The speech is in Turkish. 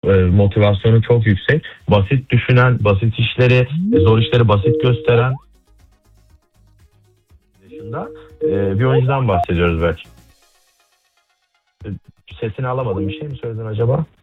motivasyonu çok yüksek. Basit düşünen, basit işleri, zor işleri basit gösteren dışında bir oyuncudan bahsediyoruz belki. Sesini alamadım. Bir şey mi söyledin acaba?